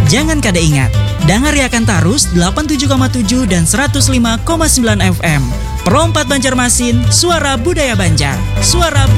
Jangan kada ingat, dengar akan tarus 87,7 dan 105,9 FM. Perompat Banjarmasin, suara budaya Banjar. Suara